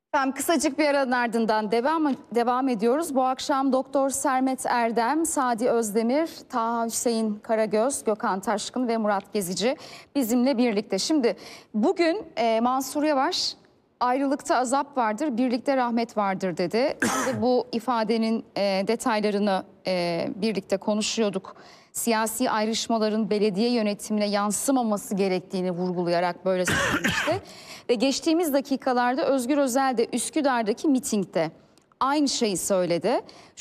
Efendim kısacık bir aranın ardından devam ediyoruz. Bu akşam Doktor Sermet Erdem, Sadi Özdemir, Taha Hüseyin Karagöz, Gökhan Taşkın ve Murat Gezici bizimle birlikte. Şimdi bugün Mansur Yavaş ayrılıkta azap vardır, birlikte rahmet vardır dedi. Şimdi bu ifadenin detaylarını birlikte konuşuyorduk. Siyasi ayrışmaların belediye yönetimine yansımaması gerektiğini vurgulayarak böyle söylemişti. Ve geçtiğimiz dakikalarda Özgür Özel de Üsküdar'daki mitingde aynı şeyi söyledi.